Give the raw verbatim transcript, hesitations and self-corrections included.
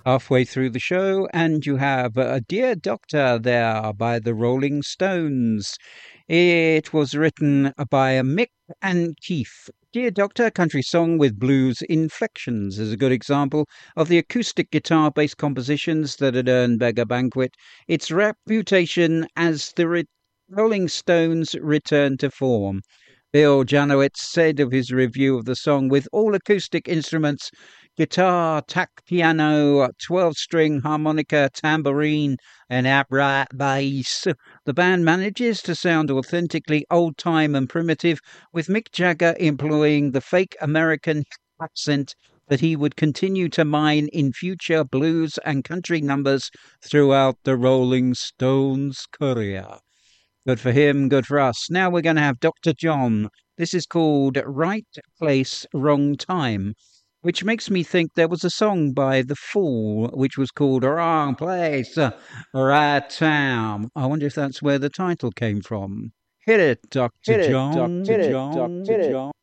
halfway through the show, and you have a Dear Doctor there by the Rolling Stones. It was written by Mick and Keith. Dear Doctor, country song with blues inflections, is a good example of the acoustic guitar-based compositions that had earned Beggar Banquet its reputation as the re- Rolling Stones' return to form. Bill Janowitz said of his review of the song, with all acoustic instruments, guitar, tack piano, twelve-string harmonica, tambourine, and upright bass, the band manages to sound authentically old-time and primitive, with Mick Jagger employing the fake American accent that he would continue to mine in future blues and country numbers throughout the Rolling Stones' career. Good for him, good for us. Now we're going to have Doctor John. This is called Right Place, Wrong Time, which makes me think there was a song by The Fall which was called Wrong Place, uh, Right Time. I wonder if that's where the title came from. Hit it, Doctor Hit it, John. Doctor John. Hit it, Doctor John.